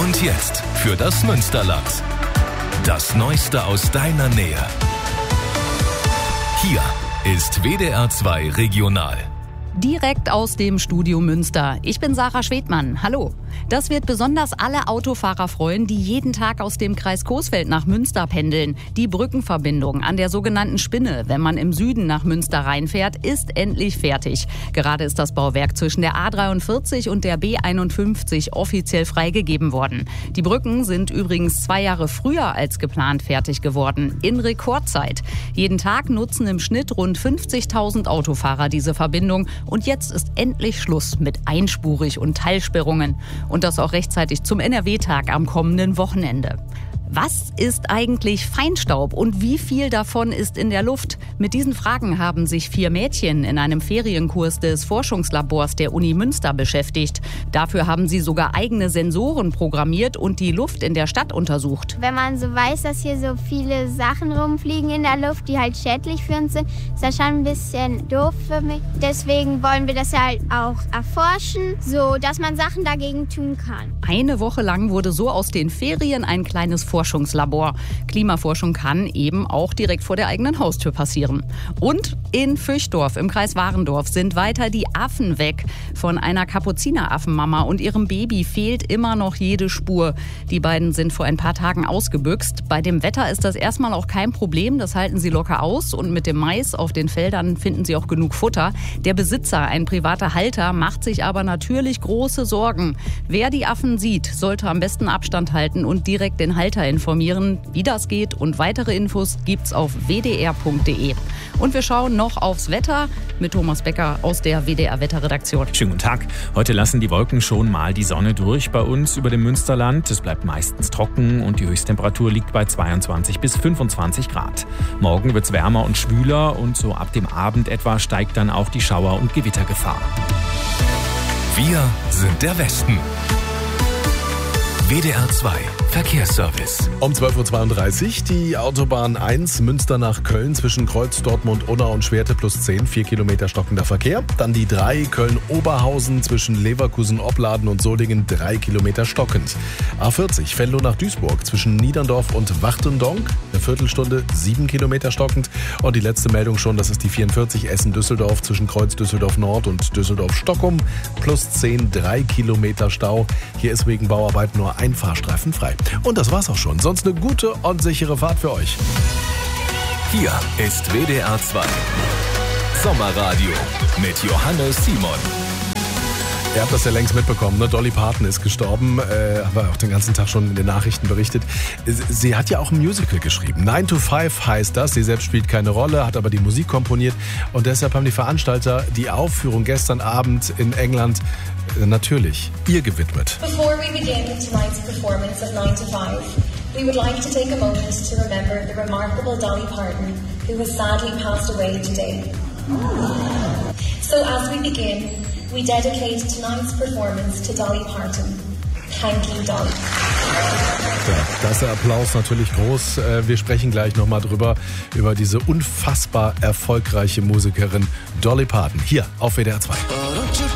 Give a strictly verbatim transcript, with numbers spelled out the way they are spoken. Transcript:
Und jetzt für das Münsterland. Das Neueste aus deiner Nähe. Hier ist W D R zwei Regional. Direkt aus dem Studio Münster. Ich bin Sarah Schwedmann. Hallo. Das wird besonders alle Autofahrer freuen, die jeden Tag aus dem Kreis Coesfeld nach Münster pendeln. Die Brückenverbindung an der sogenannten Spinne, wenn man im Süden nach Münster reinfährt, ist endlich fertig. Gerade ist das Bauwerk zwischen der A dreiundvierzig und der B einundfünfzig offiziell freigegeben worden. Die Brücken sind übrigens zwei Jahre früher als geplant fertig geworden. In Rekordzeit. Jeden Tag nutzen im Schnitt rund fünfzigtausend Autofahrer diese Verbindung. Und jetzt ist endlich Schluss mit einspurig und Teilsperrungen. Und das auch rechtzeitig zum N R W-Tag am kommenden Wochenende. Was ist eigentlich Feinstaub und wie viel davon ist in der Luft? Mit diesen Fragen haben sich vier Mädchen in einem Ferienkurs des Forschungslabors der Uni Münster beschäftigt. Dafür haben sie sogar eigene Sensoren programmiert und die Luft in der Stadt untersucht. Wenn man so weiß, dass hier so viele Sachen rumfliegen in der Luft, die halt schädlich für uns sind, ist das schon ein bisschen doof für mich. Deswegen wollen wir das halt auch erforschen, so dass man Sachen dagegen tun kann. Eine Woche lang wurde so aus den Ferien ein kleines Forschungslabor. Klimaforschung kann eben auch direkt vor der eigenen Haustür passieren. Und in Füchdorf im Kreis Warendorf sind weiter die Affen weg. Von einer Kapuzineraffenmama und ihrem Baby fehlt immer noch jede Spur. Die beiden sind vor ein paar Tagen ausgebüxt. Bei dem Wetter ist das erstmal auch kein Problem. Das halten sie locker aus. Und mit dem Mais auf den Feldern finden sie auch genug Futter. Der Besitzer, ein privater Halter, macht sich aber natürlich große Sorgen. Wer die Affen sieht, sollte am besten Abstand halten und direkt den Halter informieren. Wie das geht und weitere Infos gibt's auf w d r punkt d e. Und wir schauen noch aufs Wetter mit Thomas Becker aus der W D R-Wetterredaktion. Schönen guten Tag. Heute lassen die Wolken schon mal die Sonne durch bei uns über dem Münsterland. Es bleibt meistens trocken und die Höchsttemperatur liegt bei zweiundzwanzig bis fünfundzwanzig Grad. Morgen wird's wärmer und schwüler und so ab dem Abend etwa steigt dann auch die Schauer- und Gewittergefahr. Wir sind der Westen. W D R zwei Verkehrsservice. Um zwölf Uhr zweiunddreißig die Autobahn eins Münster nach Köln zwischen Kreuz, Dortmund, Unna und Schwerte plus zehn, vier Kilometer stockender Verkehr. Dann die drei Köln-Oberhausen zwischen Leverkusen, Opladen und Solingen, drei Kilometer stockend. A vierzig Venlo nach Duisburg zwischen Niederndorf und Wachtendonk, eine Viertelstunde, sieben Kilometer stockend. Und die letzte Meldung schon, das ist die vierundvierzig Essen-Düsseldorf zwischen Kreuz Düsseldorf Nord und Düsseldorf-Stockholm, plus zehn, drei Kilometer Stau. Hier ist wegen Bauarbeit nur ein Fahrstreifen frei. Und das war's auch schon. Sonst eine gute und sichere Fahrt für euch. Hier ist W D R zwei Sommerradio mit Johannes Simon. Ihr habt das ja längst mitbekommen, ne? Dolly Parton ist gestorben, äh, haben wir auch den ganzen Tag schon in den Nachrichten berichtet. Sie hat ja auch ein Musical geschrieben. nine to five heißt das. Sie selbst spielt keine Rolle, hat aber die Musik komponiert. Und deshalb haben die Veranstalter die Aufführung gestern Abend in England äh, natürlich ihr gewidmet. Before we begin tonight's performance of nine to five, we would like to take a moment to remember the remarkable Dolly Parton, who has sadly passed away today. So as we begin, we dedicate tonight's performance to Dolly Parton. Thank you, Dolly. Ja, da ist der Applaus natürlich groß. Wir sprechen gleich nochmal drüber, über diese unfassbar erfolgreiche Musikerin Dolly Parton. Hier auf W D R zwei.